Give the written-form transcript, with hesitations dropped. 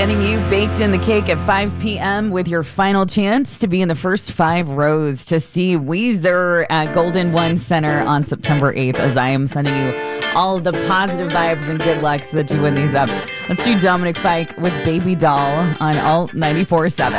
Getting you baked in the cake at 5 p.m. with your final chance to be in the first 5 rows to see Weezer at Golden One Center on September 8th, as I am sending you all the positive vibes and good luck so that you win these up. Let's do Dominic Fike with Baby Doll on Alt 94.7.